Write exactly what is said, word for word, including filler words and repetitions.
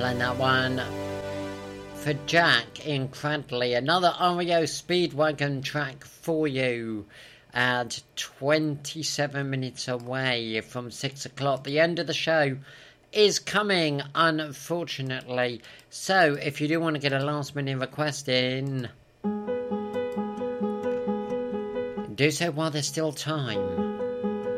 Playing that one for Jack in Cradley. Another R E O Speedwagon track for you at twenty-seven minutes away from six o'clock. The end of the show is coming, unfortunately. So if you do want to get a last minute request in, do so while there's still time.